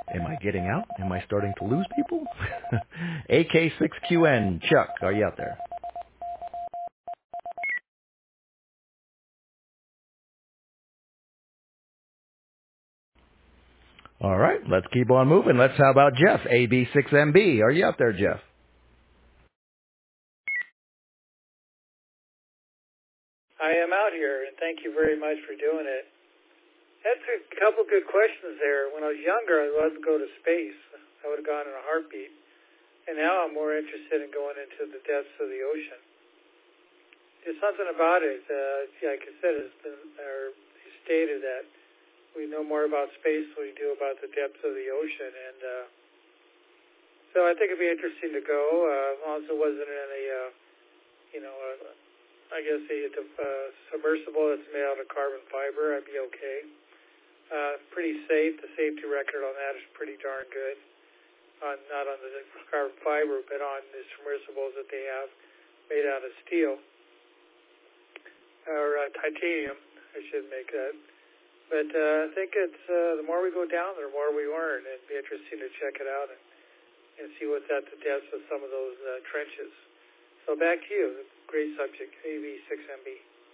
Am I getting out? Am I starting to lose people? AK6QN, Chuck, are you out there? All right, let's keep on moving. How about Jeff, AB6MB? Are you out there, Jeff? I am out here, and thank you very much for doing it. That's a couple good questions there. When I was younger, I wanted to go to space. I would have gone in a heartbeat. And now I'm more interested in going into the depths of the ocean. There's something about it. Like I said, it's been stated that we know more about space than we do about the depths of the ocean. And so I think it'd be interesting to go, as long as it wasn't in I guess a submersible that's made out of carbon fiber, I'd be okay. Pretty safe. The safety record on that is pretty darn good. Not on the carbon fiber, but on the submersibles that they have made out of steel or titanium. I should make that. But I think it's the more we go down, the more we learn. It'd be interesting to check it out and see what's at the depths of some of those trenches. So back to you. Great subject, AB6MB.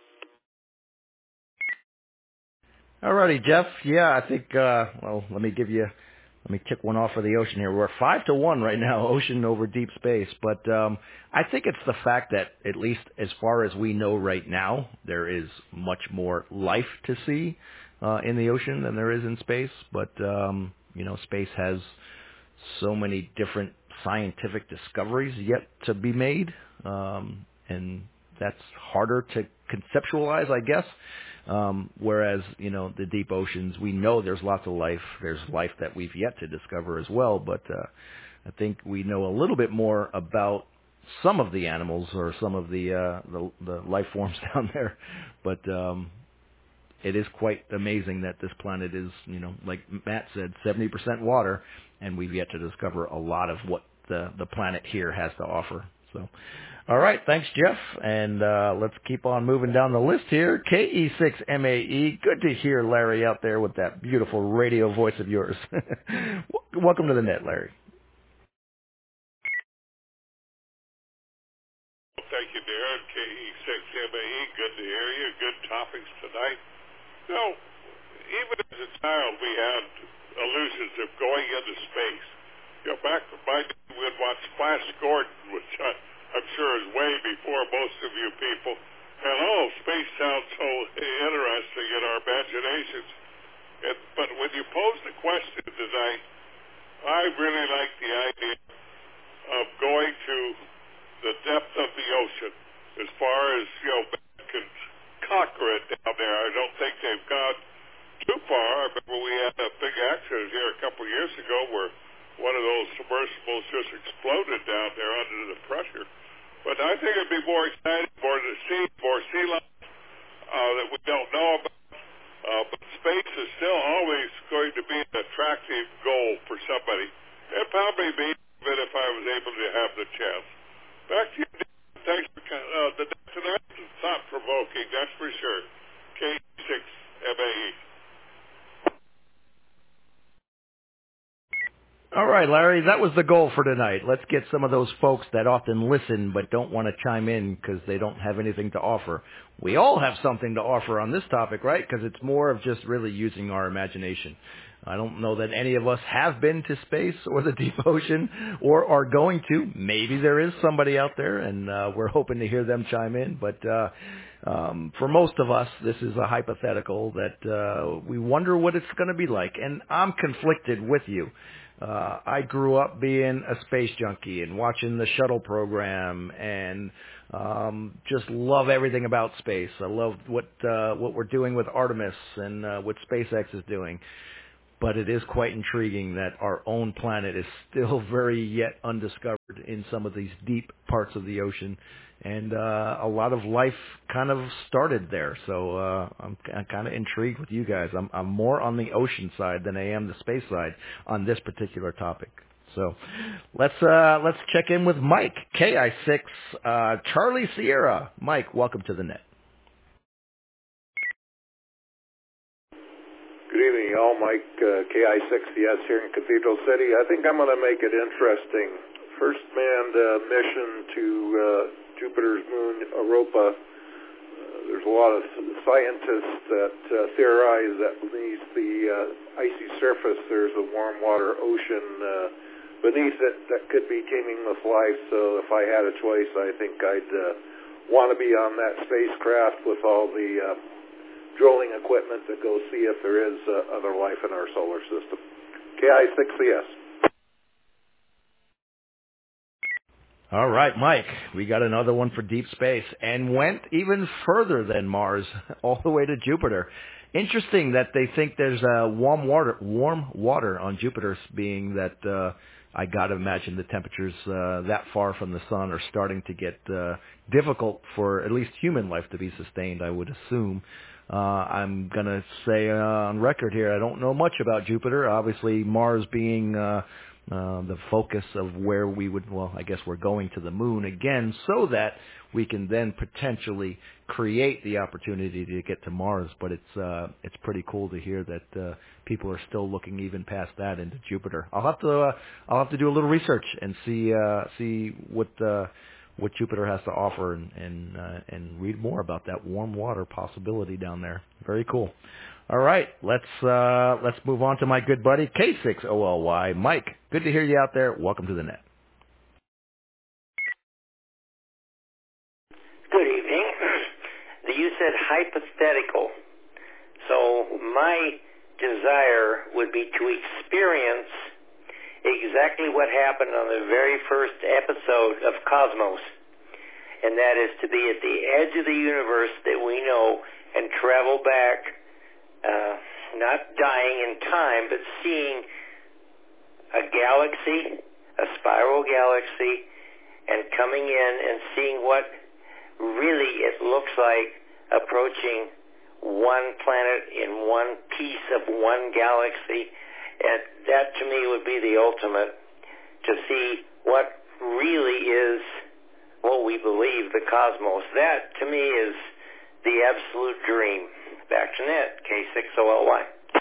All righty, Jeff. Yeah, I think, let me kick one off for the ocean here. We're 5-1 right now, ocean over deep space. But I think it's the fact that, at least as far as we know right now, there is much more life to see in the ocean than there is in space. But, space has so many different scientific discoveries yet to be made. And that's harder to conceptualize, I guess. Whereas, the deep oceans, we know there's lots of life. There's life that we've yet to discover as well. But I think we know a little bit more about some of the animals or some of the life forms down there. But it is quite amazing that this planet is, like Matt said, 70% water, and we've yet to discover a lot of what the planet here has to offer. So, all right, thanks, Jeff, and let's keep on moving down the list here. KE6MAE, good to hear Larry out there with that beautiful radio voice of yours. Welcome to the net, Larry. Thank you, Darren. KE6MAE, good to hear you. Good topics tonight. Even as a child, we had illusions of going into space. Back in my day, we'd watch Flash Gordon, which I'm sure is way before most of you people. And, space sounds so interesting in our imaginations. But when you pose the question tonight, I really like the idea of going to the depth of the ocean as far as, man can conquer it down there. I don't think they've gone too far. I remember we had a big accident here a couple of years ago where one of those submersibles just exploded down there under the pressure. But I think it'd be more exciting, more sea life that we don't know about. But space is still always going to be an attractive goal for somebody. And probably me, even if I was able to have the chance. Back to you, Dan. Thanks for the day tonight. It's thought-provoking, that's for sure. K6MAE. All right, Larry, that was the goal for tonight. Let's get some of those folks that often listen but don't want to chime in because they don't have anything to offer. We all have something to offer on this topic, right? Because it's more of just really using our imagination. I don't know that any of us have been to space or the deep ocean or are going to. Maybe there is somebody out there, and we're hoping to hear them chime in. But for most of us, this is a hypothetical that we wonder what it's going to be like. And I'm conflicted with you. I grew up being a space junkie and watching the shuttle program and just love everything about space. I love what we're doing with Artemis and what SpaceX is doing. But it is quite intriguing that our own planet is still very yet undiscovered in some of these deep parts of the ocean. And a lot of life kind of started there. So I'm kind of intrigued with you guys. I'm more on the ocean side than I am the space side on this particular topic. So let's check in with Mike, KI6, Charlie Sierra. Mike, welcome to the net. Good evening. all. Mike, KI6CS here in Cathedral City. I think I'm going to make it interesting. First manned mission to Jupiter's moon, Europa. There's a lot of scientists that theorize that beneath the icy surface there's a warm water ocean beneath it that could be teeming with life. So if I had a choice, I think I'd want to be on that spacecraft with all the drilling equipment to go see if there is other life in our solar system. KI6CS. All right, Mike, we got another one for deep space and went even further than Mars, all the way to Jupiter. Interesting that they think there's warm water on Jupiter, being that I got to imagine the temperatures that far from the sun are starting to get difficult for at least human life to be sustained, I would assume. I'm going to say on record here, I don't know much about Jupiter. Obviously, Mars being the focus of where we would, well, I guess we're going to the moon again so that we can then potentially create the opportunity to get to Mars. But it's pretty cool to hear that people are still looking even past that into Jupiter. I'll have to do a little research and see what Jupiter has to offer and read more about that warm water possibility down there. Very cool. All right, let's move on to my good buddy K6OLY. Mike, good to hear you out there. Welcome to the net. Good evening. You said hypothetical. So my desire would be to experience exactly what happened on the very first episode of Cosmos, and that is to be at the edge of the universe that we know and travel back, not dying in time, but seeing a galaxy, a spiral galaxy, and coming in and seeing what really it looks like approaching one planet in one piece of one galaxy. And that to me would be the ultimate, to see what really is what we believe, the cosmos. That to me is the absolute dream. Back to net, K6OLY.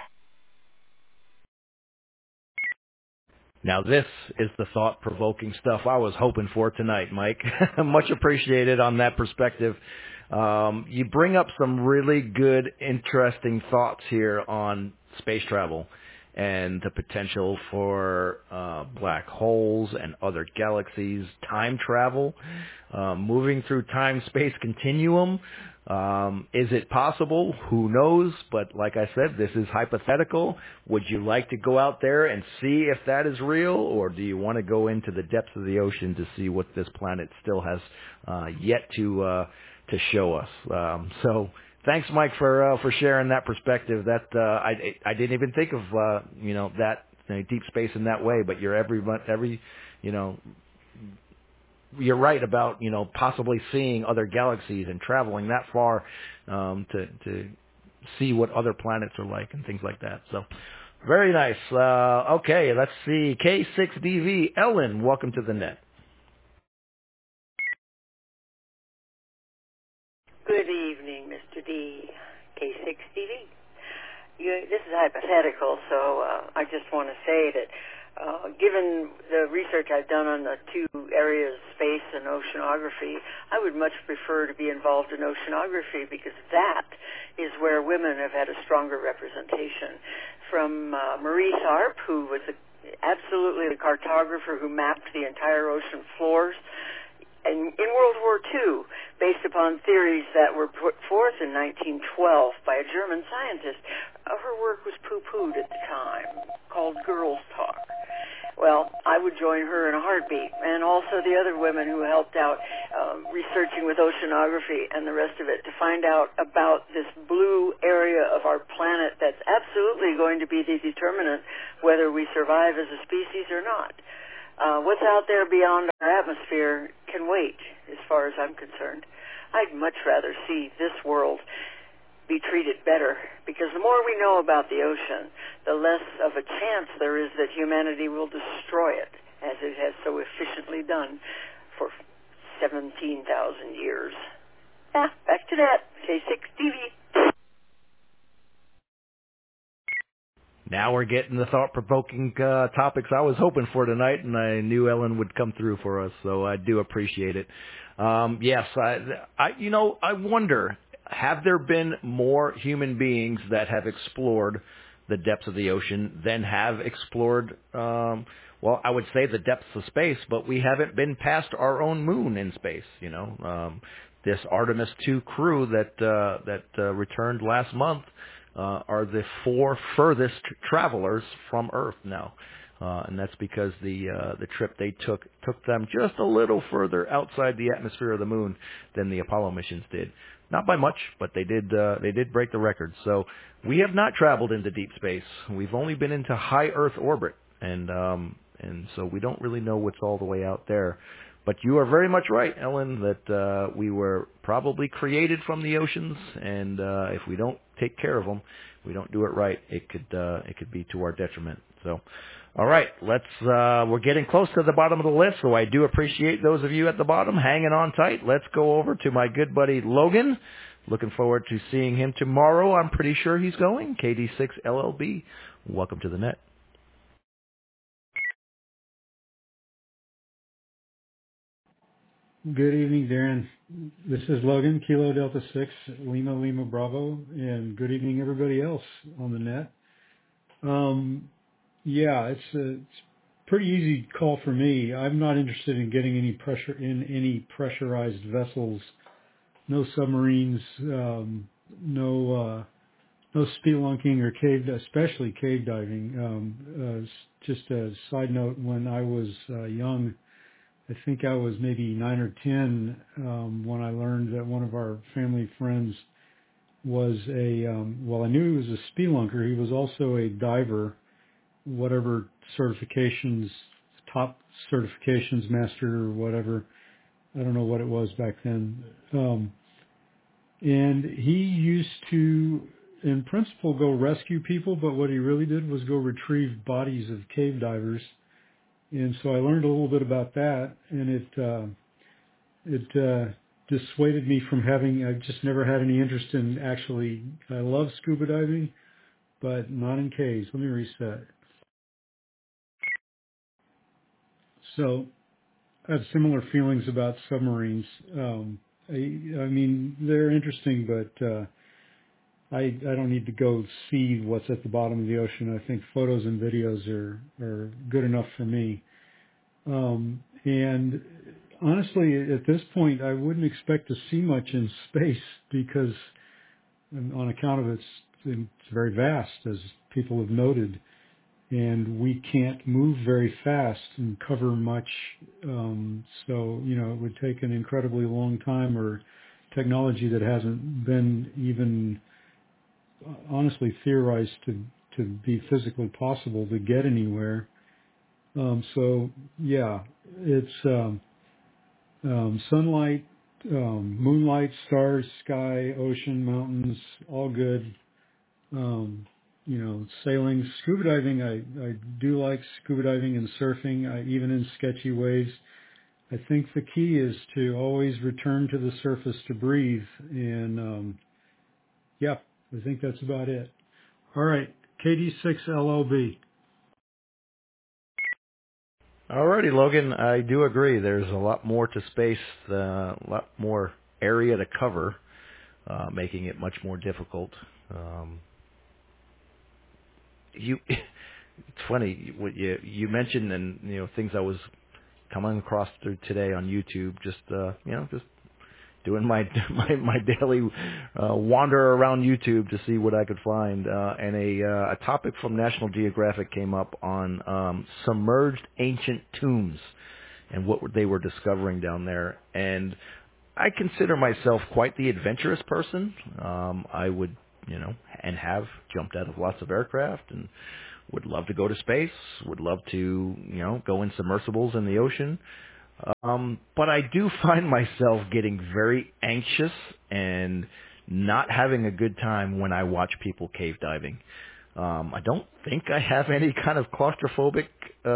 Now this is the thought-provoking stuff I was hoping for tonight, Mike. Much appreciated on that perspective. You bring up some really good, interesting thoughts here on space travel and the potential for black holes and other galaxies, time travel, moving through time-space continuum. Is it possible? Who knows? But like I said, this is hypothetical. Would you like to go out there and see if that is real, or do you want to go into the depths of the ocean to see what this planet still has yet to show us? So thanks, Mike, for sharing that perspective. That I didn't even think of that deep space in that way. But you're you're right about possibly seeing other galaxies and traveling that far to see what other planets are like and things like that. So very nice. Okay, let's see. K6DV Ellen, welcome to the net. Good evening, Mr. D. K6DV. This is hypothetical, so I just want to say that given the research I've done on the two areas, space and oceanography, I would much prefer to be involved in oceanography because that is where women have had a stronger representation. From Marie Tharp, who was absolutely the cartographer who mapped the entire ocean floors, and in World War II, based upon theories that were put forth in 1912 by a German scientist, her work was poo-pooed at the time, called girls' talk. Well, I would join her in a heartbeat, and also the other women who helped out researching with oceanography and the rest of it to find out about this blue area of our planet that's absolutely going to be the determinant whether we survive as a species or not. What's out there beyond our atmosphere can wait, as far as I'm concerned. I'd much rather see this world be treated better, because the more we know about the ocean, the less of a chance there is that humanity will destroy it, as it has so efficiently done for 17,000 years. Back to that. K6DV. Now we're getting the thought-provoking topics I was hoping for tonight, and I knew Ellen would come through for us, so I do appreciate it. Yes, I wonder, have there been more human beings that have explored the depths of the ocean than have explored, well, I would say the depths of space, but we haven't been past our own moon in space, This Artemis II crew that returned last month are the 4 furthest travelers from Earth now. And that's because the trip they took them just a little further outside the atmosphere of the moon than the Apollo missions did. Not by much, but they did break the record. So we have not traveled into deep space. We've only been into high Earth orbit, and so we don't really know what's all the way out there. But you are very much right, Ellen, that we were probably created from the oceans, and if we don't take care of them, we don't do it right, it could be to our detriment. So, all right, we're getting close to the bottom of the list, so I do appreciate those of you at the bottom hanging on tight. Let's go over to my good buddy Logan. Looking forward to seeing him tomorrow. I'm pretty sure he's going. KD6 LLB. Welcome to the net. Good evening, Darren. This is Logan, Kilo Delta 6, Lima Bravo, and good evening, everybody else on the net. It's a pretty easy call for me. I'm not interested in getting any pressure in any pressurized vessels, no submarines, no spelunking or especially cave diving. Just a side note, when I was young, I think I was maybe 9 or 10 when I learned that one of our family friends was I knew he was a spelunker. He was also a diver, whatever certifications, top certifications master or whatever. I don't know what it was back then. And he used to, in principle, go rescue people, but what he really did was go retrieve bodies of cave divers. And so I learned a little bit about that, and it dissuaded me from I've just never had any interest in I love scuba diving, but not in caves. Let me reset. So I have similar feelings about submarines. I mean, they're interesting, but I don't need to go see what's at the bottom of the ocean. I think photos and videos are good enough for me. And honestly, at this point, I wouldn't expect to see much in space because on account of it's very vast, as people have noted, and we can't move very fast and cover much. So, it would take an incredibly long time or technology that hasn't been even honestly theorized to be physically possible to get anywhere. It's sunlight, moonlight, stars, sky, ocean, mountains, all good. Sailing, scuba diving, I do like scuba diving and surfing, even in sketchy waves. I think the key is to always return to the surface to breathe. And, I think that's about it. All right. KD6 LLB. Alrighty, Logan, I do agree. There's a lot more to space, a lot more area to cover, making it much more difficult. It's funny what you mentioned, and things I was coming across through today on YouTube. Just doing my daily wander around YouTube to see what I could find, and a topic from National Geographic came up on submerged ancient tombs and what they were discovering down there. And I consider myself quite the adventurous person. I would, and have jumped out of lots of aircraft and would love to go to space, would love to, go in submersibles in the ocean. But I do find myself getting very anxious and not having a good time when I watch people cave diving. I don't think I have any kind of claustrophobia,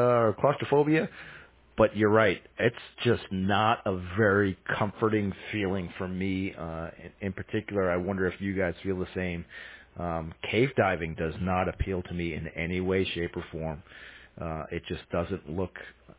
but you're right. It's just not a very comforting feeling for me. In particular, I wonder if you guys feel the same. Cave diving does not appeal to me in any way, shape, or form. It just doesn't look,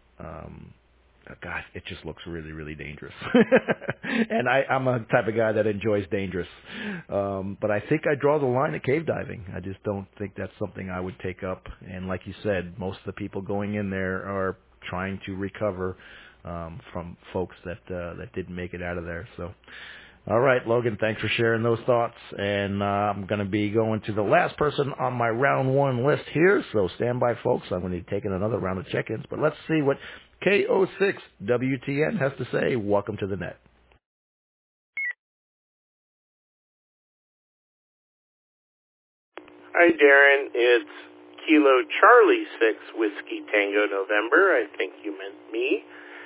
God, it just looks really, really dangerous. And I'm a type of guy that enjoys dangerous. But I think I draw the line at cave diving. I just don't think that's something I would take up. And like you said, most of the people going in there are trying to recover from folks that didn't make it out of there. So, all right, Logan, thanks for sharing those thoughts. And I'm going to be going to the last person on my round one list here. So stand by, folks. I'm going to be taking another round of check-ins. But let's see what KO6WTN has to say. Welcome to the net. Hi, Darren. It's Kilo Charlie 6 Whiskey Tango November. I think you meant me.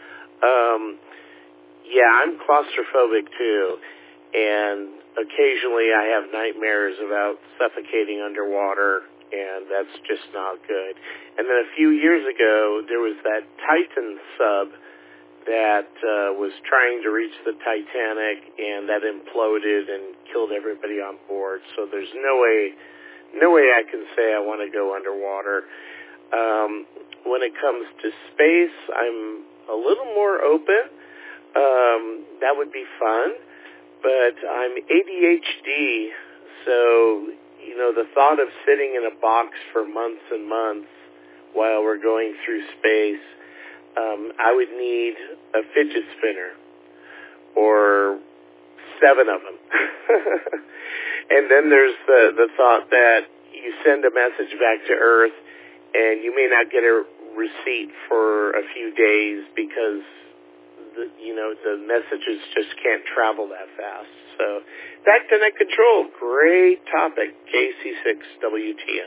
Yeah, I'm claustrophobic too, and occasionally I have nightmares about suffocating underwater, and that's just not good. And then a few years ago, there was that Titan sub that was trying to reach the Titanic, and that imploded and killed everybody on board. So there's no way I can say I want to go underwater. When it comes to space, I'm a little more open. That would be fun, but I'm ADHD, so, the thought of sitting in a box for months and months while we're going through space, I would need a fidget spinner, or 7 of them. And then there's the thought that you send a message back to Earth, and you may not get a receipt for a few days because the messages just can't travel that fast. So, back to net control. Great topic. KC6WTN.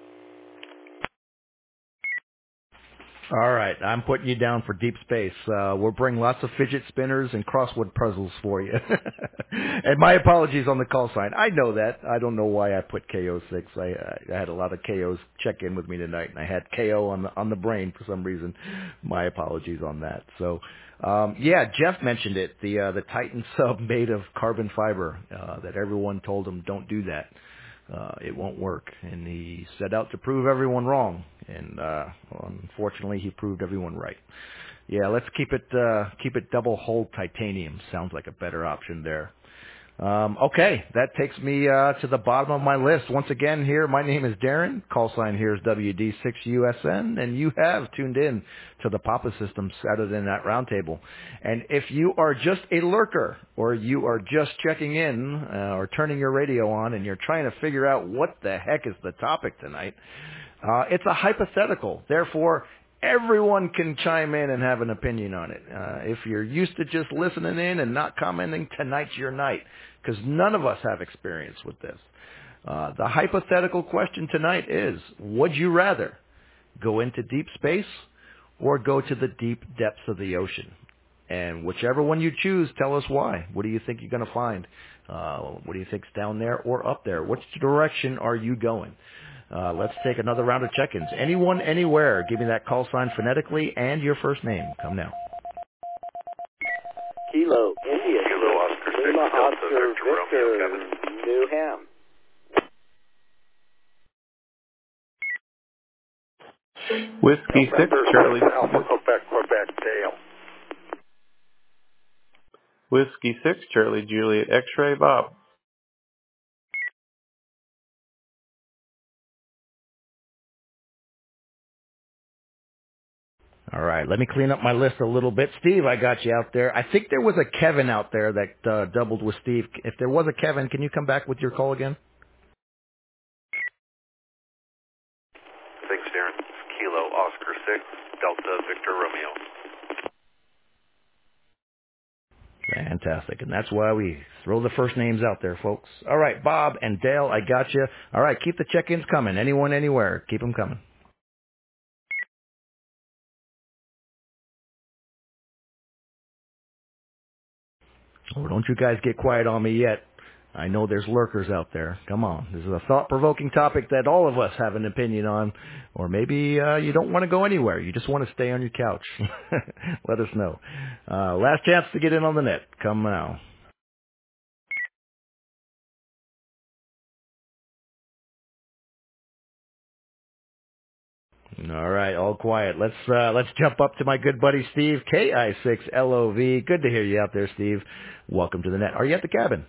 All right, I'm putting you down for deep space. We'll bring lots of fidget spinners and crossword puzzles for you. And my apologies on the call sign. I know that. I don't know why I put KO6. I had a lot of KOs check in with me tonight, and I had KO on the brain for some reason. My apologies on that. So, yeah, Jeff mentioned it. The Titan sub made of carbon fiber. That everyone told him don't do that. It won't work, and he set out to prove everyone wrong, and unfortunately, he proved everyone right. Yeah, let's keep it double hull titanium. Sounds like a better option there. Okay, that takes me to the bottom of my list. Once again, here, my name is Darren. Call sign here is WD6USN, and you have tuned in to the Papa System Saturday Night Roundtable. And if you are just a lurker, or you are just checking in, or turning your radio on, and you're trying to figure out what the heck is the topic tonight, it's a hypothetical. Therefore, everyone can chime in and have an opinion on it. If you're used to just listening in and not commenting, tonight's your night, because none of us have experience with this. The hypothetical question tonight is, would you rather go into deep space or go to the deep depths of the ocean? And whichever one you choose, tell us why. What do you think you're going to find? What do you think's down there or up there? Which direction are you going? Let's take another round of check-ins. Anyone, anywhere, give me that call sign phonetically and your first name. Come now. Kilo, India. Kilo, Oscar 6, Lima, Delta, Oscar, Victor, Romeo, Victor, New Ham. Whiskey 6, Charlie. Alpha, Quebec, Dale. Whiskey 6, Charlie, Juliet, X-Ray, Bob. All right, let me clean up my list a little bit. Steve, I got you out there. I think there was a Kevin out there that doubled with Steve. If there was a Kevin, can you come back with your call again? Thanks, Darren. Kilo, Oscar 6, Delta, Victor, Romeo. Fantastic, and that's why we throw the first names out there, folks. All right, Bob and Dale, I got you. All right, keep the check-ins coming. Anyone, anywhere, keep them coming. Oh, don't you guys get quiet on me yet. I know there's lurkers out there. Come on. This is a thought-provoking topic that all of us have an opinion on. Or maybe you don't want to go anywhere. You just want to stay on your couch. Let us know. Last chance to get in on the net. Come now. All right, all quiet. Let's jump up to my good buddy Steve, KI6LOV. Good to hear you out there, Steve. Welcome to the net. Are you at the cabin?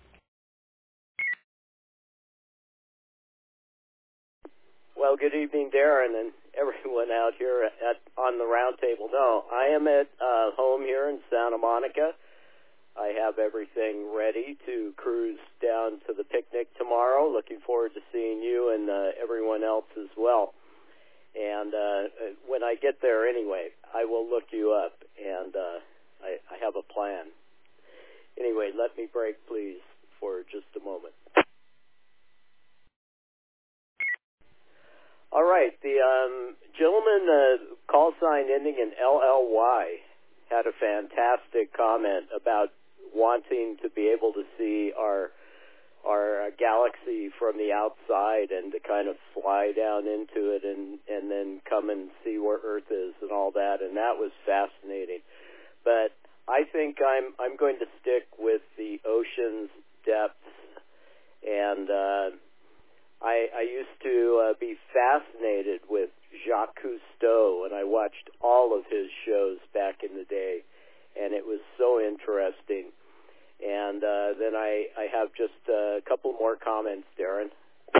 Well, good evening, Darren, and everyone out here on the round table. No, I am at home here in Santa Monica. I have everything ready to cruise down to the picnic tomorrow. Looking forward to seeing you and everyone else as well. And when I get there anyway, I will look you up, and I have a plan. Anyway, let me break, please, for just a moment. All right, the gentleman call sign ending in LLY had a fantastic comment about wanting to be able to see our galaxy from the outside and to kind of fly down into it and then come and see where Earth is and all that, and that was fascinating. But I think I'm going to stick with the ocean's depths, and I used to be fascinated with Jacques Cousteau, and I watched all of his shows back in the day, and it was so interesting. And then I have just a couple more comments, Darren.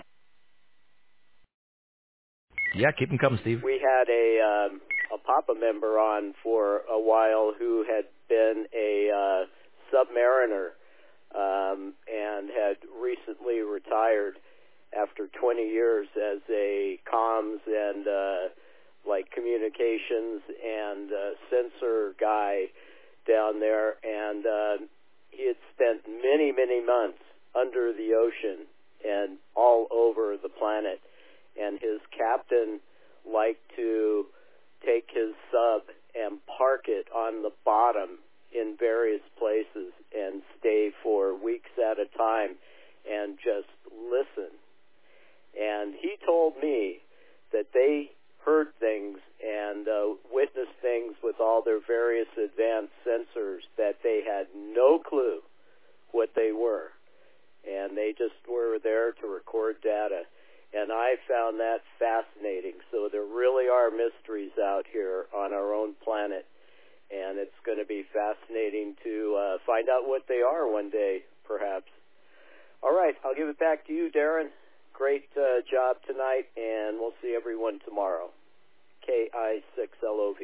Yeah, keep them coming, Steve. We had a Papa member on for a while who had been a submariner and had recently retired after 20 years as a comms and communications and sensor guy down there, and he had spent many, many months under the ocean and all over the planet, and his captain liked to take his sub and park it on the bottom in various places and stay for weeks at a time and just listen. And he told me that they heard things and witnessed things with all their various advanced sensors that they had no clue what they were. And they just were there to record data. And I found that fascinating. So there really are mysteries out here on our own planet. And it's going to be fascinating to find out what they are one day, perhaps. All right, I'll give it back to you, Darren. Great job tonight, and we'll see everyone tomorrow. KI6LOV.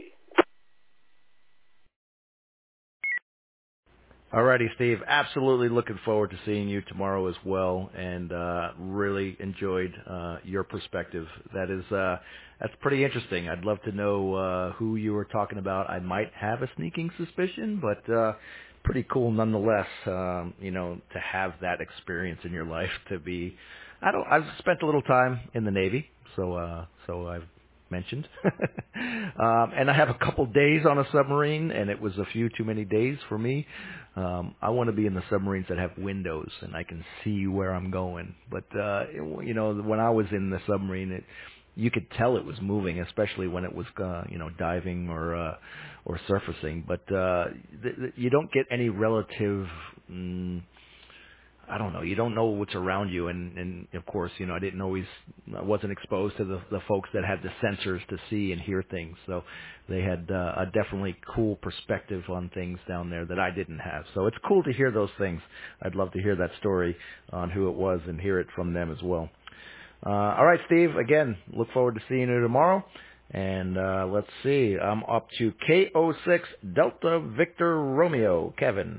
All righty, Steve. Absolutely looking forward to seeing you tomorrow as well, and really enjoyed your perspective. That's pretty interesting. I'd love to know who you were talking about. I might have a sneaking suspicion, but pretty cool nonetheless. To have that experience in your life to be. I've spent a little time in the Navy, so I've mentioned, and I have a couple days on a submarine, and it was a few too many days for me. I want to be in the submarines that have windows and I can see where I'm going. But when I was in the submarine, you could tell it was moving, especially when it was diving or surfacing. But you don't get any relative. I don't know. You don't know what's around you, and of course, I wasn't exposed to the folks that had the sensors to see and hear things. So they had a definitely cool perspective on things down there that I didn't have. So it's cool to hear those things. I'd love to hear that story on who it was and hear it from them as well. All right, Steve. Again, look forward to seeing you tomorrow. And let's see. I'm up to KO6 Delta Victor Romeo. Kevin.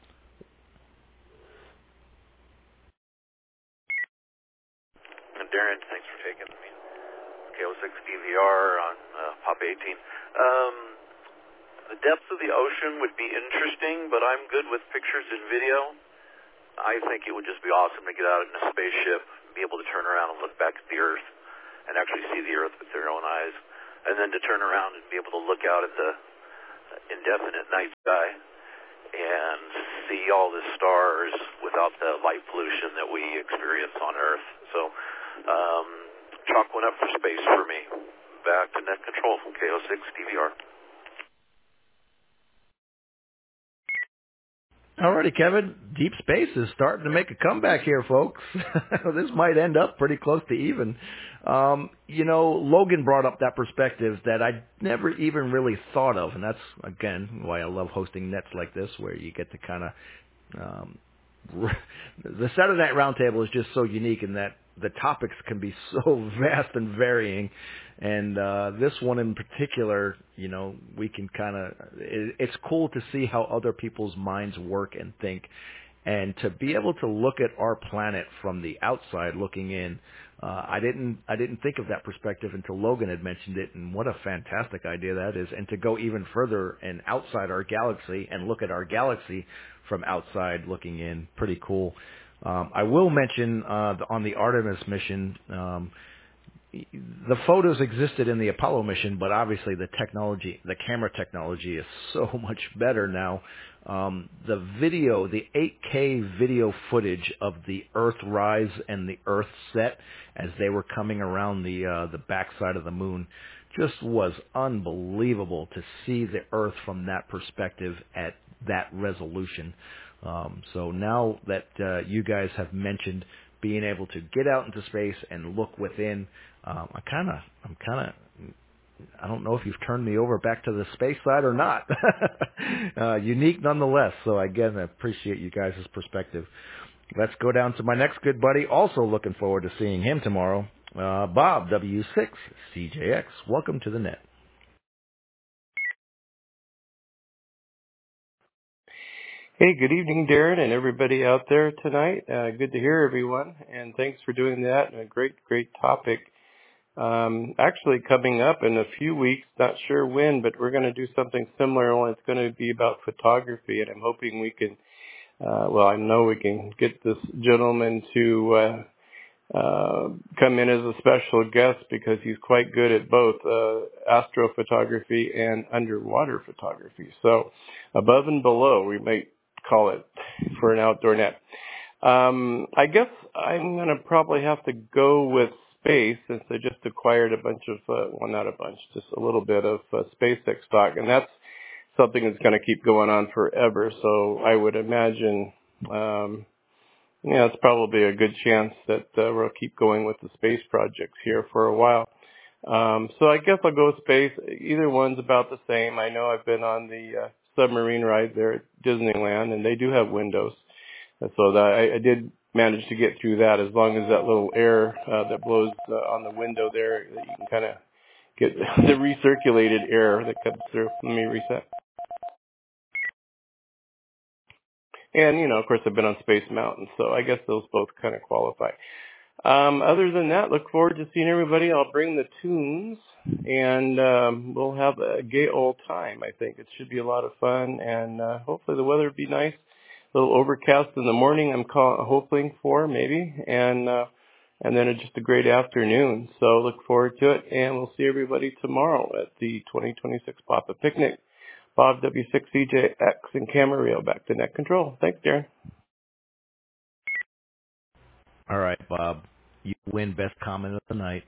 Darren, thanks for taking me. KO6 DVR on Pop 18. The depths of the ocean would be interesting, but I'm good with pictures and video. I think it would just be awesome to get out in a spaceship, be able to turn around and look back at the Earth and actually see the Earth with their own eyes, and then to turn around and be able to look out at the indefinite night sky and see all the stars without the light pollution that we experience on Earth. So chalk one up for space for me. Back to net control from KO6 DVR. Alrighty, Kevin. Deep space is starting to make a comeback here, folks. This might end up pretty close to even. Logan brought up that perspective that I never even really thought of, and that's, again, why I love hosting nets like this, where you get to kind of... the Saturday Night Roundtable is just so unique in that the topics can be so vast and varying. And this one in particular, we can kind of... It's cool to see how other people's minds work and think. And to be able to look at our planet from the outside looking in, I didn't think of that perspective until Logan had mentioned it, and what a fantastic idea that is. And to go even further and outside our galaxy and look at our galaxy from outside looking in, pretty cool. I will mention on the Artemis mission, the photos existed in the Apollo mission, but obviously the camera technology is so much better now. The 8K video footage of the Earth rise and the Earth set as they were coming around the backside of the moon just was unbelievable to see the Earth from that perspective at that resolution. So now that you guys have mentioned being able to get out into space and look within, I don't know if you've turned me over back to the space side or not. Unique nonetheless. So again, I appreciate you guys' perspective. Let's go down to my next good buddy. Also looking forward to seeing him tomorrow. Bob, W6, CJX. Welcome to the net. Hey, good evening, Darren, and everybody out there tonight. Good to hear everyone, and thanks for doing that. And a great topic. Actually coming up in a few weeks, not sure when, but we're going to do something similar, only it's going to be about photography, and I'm hoping we can, I know we can get this gentleman to come in as a special guest because he's quite good at both astrophotography and underwater photography. So above and below, we might call it for an outdoor net. I guess I'm going to probably have to go with space since I just acquired a bunch of, not a bunch, just a little bit of SpaceX stock, and that's something that's going to keep going on forever. So I would imagine, it's probably a good chance that we'll keep going with the space projects here for a while. So I guess I'll go with space. Either one's about the same. I know I've been on the submarine ride there at Disneyland, and they do have windows. And so that I did manage to get through that, as long as that little air that blows on the window there, that you can kind of get the recirculated air that comes through. Let me reset. And, of course, I've been on Space Mountain, so I guess those both kind of qualify. Other than that, look forward to seeing everybody. I'll bring the tunes, and we'll have a gay old time, I think. It should be a lot of fun, and hopefully the weather will be nice. A little overcast in the morning, I'm hoping for, maybe, and then just a great afternoon. So look forward to it, and we'll see everybody tomorrow at the 2026 Papa Picnic. Bob, W6CJX, and Camarillo back to net control. Thanks, Darren. All right, Bob. You win best comment of the night.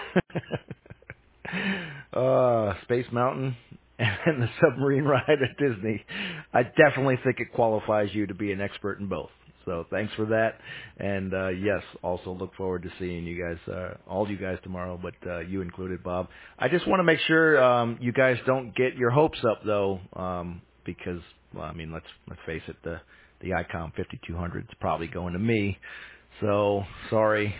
Space Mountain and the submarine ride at Disney. I definitely think it qualifies you to be an expert in both. So thanks for that. And yes, also look forward to seeing you guys, all you guys tomorrow, but you included, Bob. I just want to make sure you guys don't get your hopes up, though, because, let's face it, the ICOM 5200 is probably going to me. So, sorry.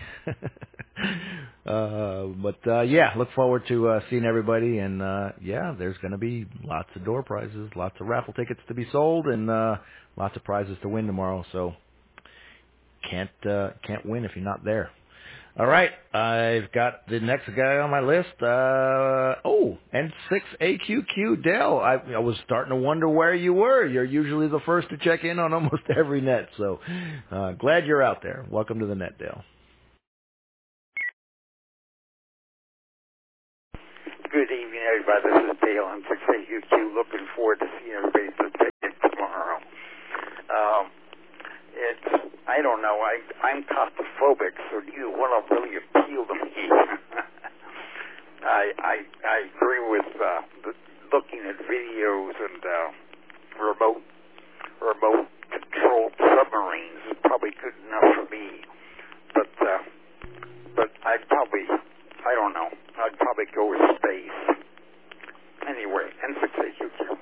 Look forward to seeing everybody. And, there's going to be lots of door prizes, lots of raffle tickets to be sold, and lots of prizes to win tomorrow. So, can't win if you're not there. All right. I've got the next guy on my list. N6AQQ Dale. I was starting to wonder where you were. You're usually the first to check in on almost every net. So glad you're out there. Welcome to the net, Dale. Good evening, everybody. This is Dale. I'm N6AQQ. Looking forward to seeing everybody tomorrow. I don't know, I'm claustrophobic, so you want to really appeal to me. I agree with looking at videos and remote controlled submarines is probably good enough for me. But I'd probably, I don't know, I'd probably go with space. Anyway, N6AQQ.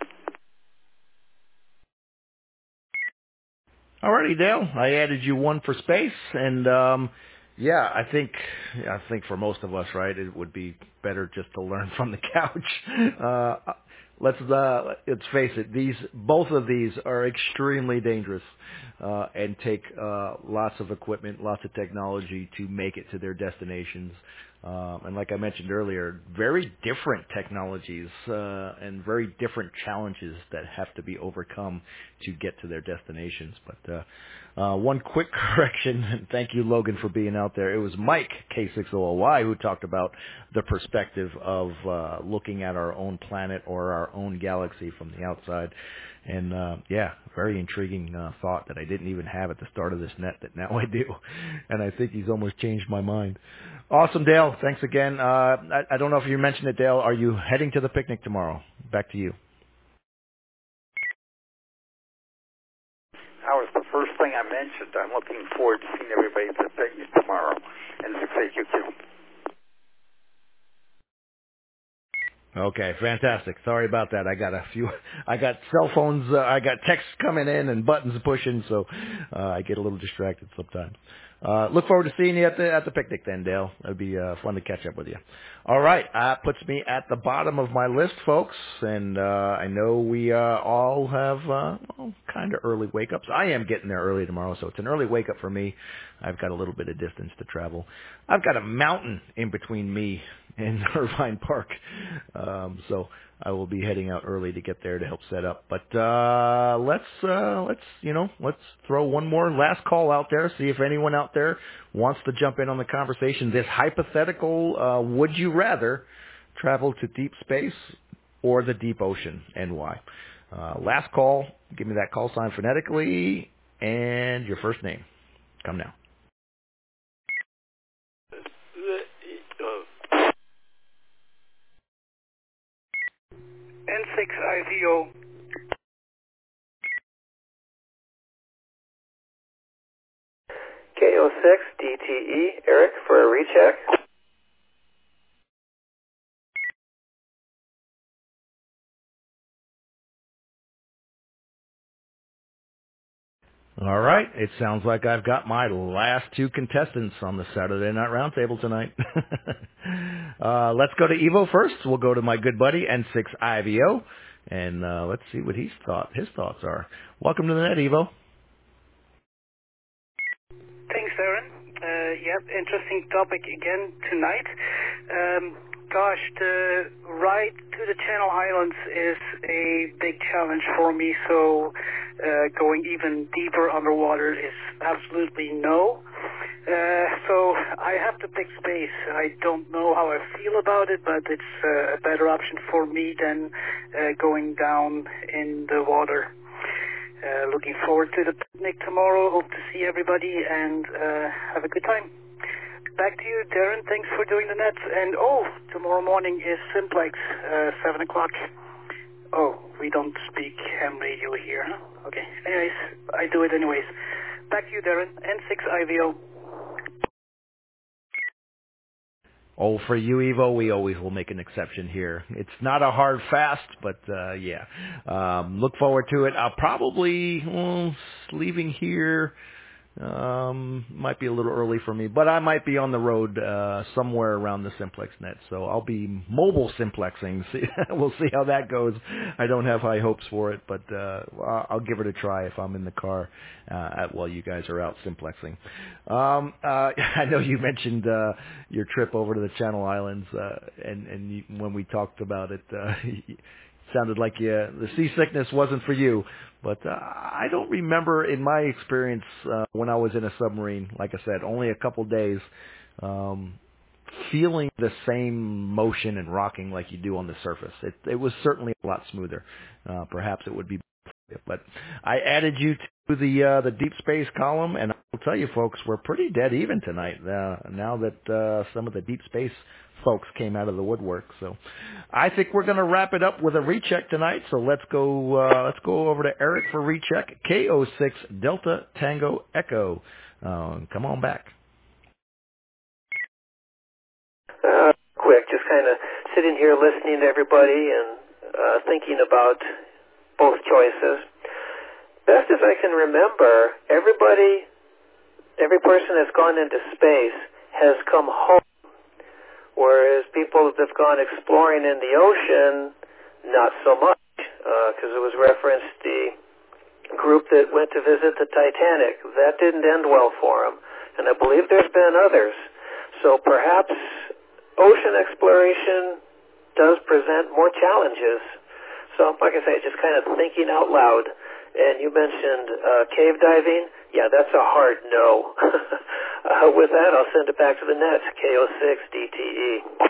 Alrighty, Dale. I added you one for space, and yeah, I think for most of us, right, it would be better just to learn from the couch. Let's face it. Both of these are extremely dangerous and take lots of equipment, lots of technology to make it to their destinations. And like I mentioned earlier, very different technologies and very different challenges that have to be overcome to get to their destinations. But one quick correction, and thank you, Logan, for being out there. It was Mike, K6OLY, who talked about the perspective of looking at our own planet or our own galaxy from the outside. And, yeah, very intriguing thought that I didn't even have at the start of this net that now I do. And I think he's almost changed my mind. Awesome, Dale. Thanks again. I don't know if you mentioned it, Dale. Are you heading to the picnic tomorrow? Back to you. That was the first thing I mentioned. I'm looking forward to seeing everybody at the picnic tomorrow. N6AQQ. Okay, fantastic. Sorry about that. I got cell phones, I got texts coming in and buttons pushing, so I get a little distracted sometimes. Look forward to seeing you at the picnic then, Dale. It'd be fun to catch up with you. All right, puts me at the bottom of my list, folks, and I know we all have kind of early wake-ups. I am getting there early tomorrow, so it's an early wake-up for me. I've got a little bit of distance to travel. I've got a mountain in between me and Irvine Park, so I will be heading out early to get there to help set up. But let's throw one more last call out there, see if anyone out there wants to jump in on the conversation. This hypothetical, would you rather travel to deep space or the deep ocean, and why? Last call, give me that call sign phonetically and your first name. Come now. N6IVO. KO6DTE, Eric, for a recheck. All right. It sounds like I've got my last two contestants on the Saturday Night Roundtable tonight. Let's go to Evo first. We'll go to my good buddy, N6IVO, and let's see what his thoughts are. Welcome to the net, Evo. Thanks, Aaron. Yep, interesting topic again tonight. Gosh, the ride to the Channel Islands is a big challenge for me, so going even deeper underwater is absolutely no. So I have to pick space. I don't know how I feel about it, but it's a better option for me than going down in the water. Looking forward to the picnic tomorrow. Hope to see everybody and have a good time. Back to you, Darren. Thanks for doing the nets. And tomorrow morning is Simplex, 7 o'clock. Oh, we don't speak ham radio here, huh? Okay. Anyways, I do it anyways. Back to you, Darren. N6IVO. Oh, for you, Evo, we always will make an exception here. It's not a hard fast, but yeah. Look forward to it. I'll probably leaving here. Might be a little early for me, but I might be on the road somewhere around the Simplex net, so I'll be mobile simplexing. We'll see how that goes. I don't have high hopes for it, but I'll give it a try if I'm in the car while you guys are out simplexing. I know you mentioned your trip over to the Channel Islands, and when we talked about it, sounded like the seasickness wasn't for you. But I don't remember in my experience when I was in a submarine, like I said, only a couple days, feeling the same motion and rocking like you do on the surface. It was certainly a lot smoother. Perhaps it would be. But I added you to the deep space column, and I'll tell you, folks, we're pretty dead even tonight. Now that some of the deep space folks came out of the woodwork. So I think we're going to wrap it up with a recheck tonight. So let's go over to Eric for recheck. K06 Delta Tango Echo. Come on back. Quick, just kind of sitting here listening to everybody and thinking about both choices. Best as I can remember, every person that's gone into space has come home, whereas people that have gone exploring in the ocean, not so much, because it was referenced the group that went to visit the Titanic. That didn't end well for them, and I believe there's been others. So perhaps ocean exploration does present more challenges. So, like I say, just kind of thinking out loud. And you mentioned cave diving. Yeah, that's a hard no. With that, I'll send it back to the net, K06DTE.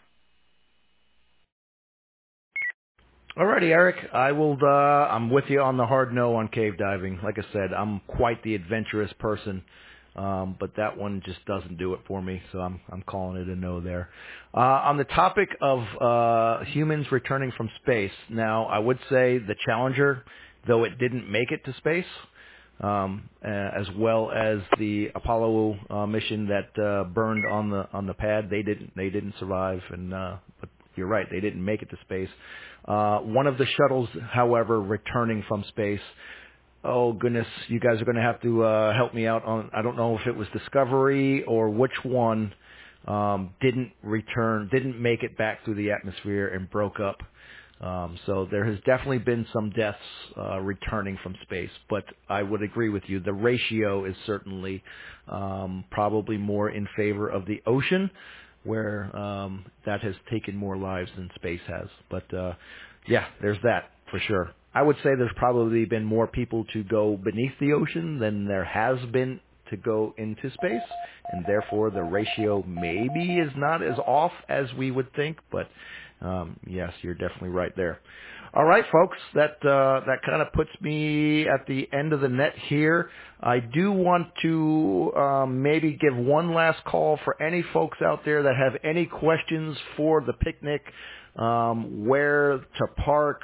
Alrighty, Eric. I'm with you on the hard no on cave diving. Like I said, I'm quite the adventurous person, but that one just doesn't do it for me. So I'm calling it a no there. On the topic of humans returning from space, now I would say the Challenger, though it didn't make it to space, as well as the Apollo mission that burned on the pad, they didn't survive, but you're right, they didn't make it to space. One of the shuttles, however, returning from space. Oh goodness, you guys are going to have to help me out on. I don't know if it was Discovery or which one didn't make it back through the atmosphere and broke up. So there has definitely been some deaths returning from space, but I would agree with you. The ratio is certainly probably more in favor of the ocean, where that has taken more lives than space has. But yeah, there's that for sure. I would say there's probably been more people to go beneath the ocean than there has been to go into space, and therefore the ratio maybe is not as off as we would think, but yes, you're definitely right there. All right, folks, that kind of puts me at the end of the net here. I do want to maybe give one last call for any folks out there that have any questions for the picnic, where to park,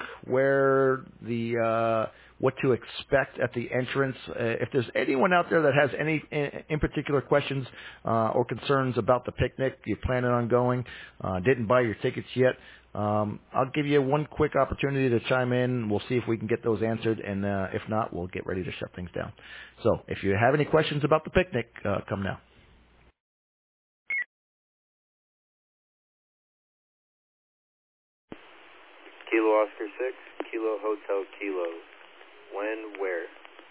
what to expect at the entrance. If there's anyone out there that has any in particular questions or concerns about the picnic, you're planning on going, didn't buy your tickets yet, I'll give you one quick opportunity to chime in. We'll see if we can get those answered, and if not, we'll get ready to shut things down. So if you have any questions about the picnic, come now. Kilo Oscar 6, Kilo Hotel Kilo. When, where?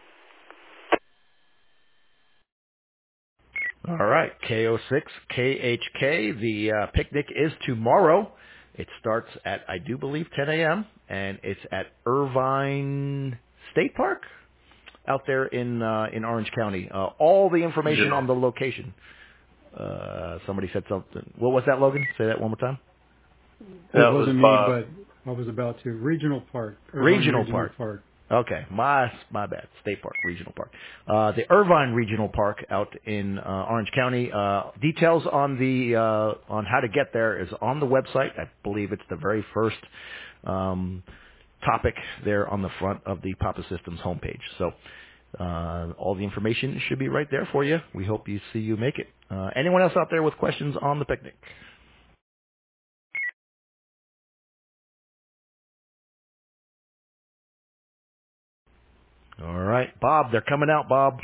All right, K06, KHK. The picnic is tomorrow. It starts at, I do believe, 10 a.m., and it's at Irvine State Park out there in Orange County. All the information on the location. Somebody said something. What was that, Logan? Say that one more time. That wasn't me, but I was about to. Regional Park. Regional Park. Okay, my bad. State Park, Regional Park. The Irvine Regional Park out in Orange County. Details on on how to get there is on the website. I believe it's the very first topic there on the front of the Papa Systems homepage. So all the information should be right there for you. We hope you make it. Anyone else out there with questions on the picnic? All right, Bob, they're coming out, Bob.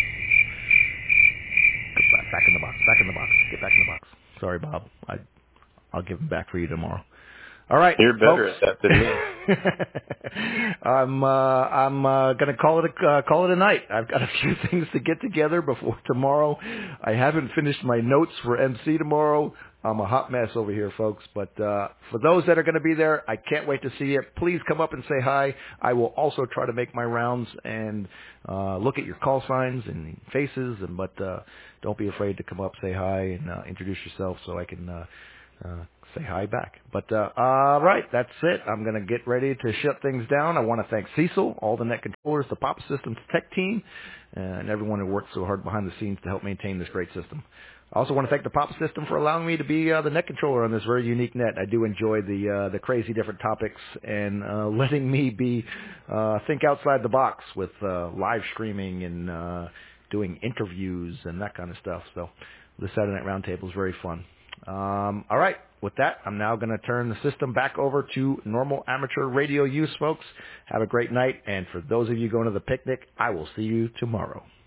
Back in the box. Get back in the box. Sorry, Bob. I'll give them back for you tomorrow. All right, you're better folks. at that than me. I'm gonna call it a night. I've got a few things to get together before tomorrow. I haven't finished my notes for MC tomorrow. I'm a hot mess over here, folks. But for those that are going to be there, I can't wait to see you. Please come up and say hi. I will also try to make my rounds and look at your call signs and faces. But don't be afraid to come up, say hi, and introduce yourself so I can say hi back. But all right, that's it. I'm going to get ready to shut things down. I want to thank Cecil, all the net controllers, the Papa Systems tech team, and everyone who worked so hard behind the scenes to help maintain this great system. I also want to thank the Pop System for allowing me to be the net controller on this very unique net. I do enjoy the crazy different topics and letting me be think outside the box with live streaming and doing interviews and that kind of stuff. So the Saturday Night Roundtable is very fun. All right. With that, I'm now going to turn the system back over to normal amateur radio use, folks. Have a great night. And for those of you going to the picnic, I will see you tomorrow.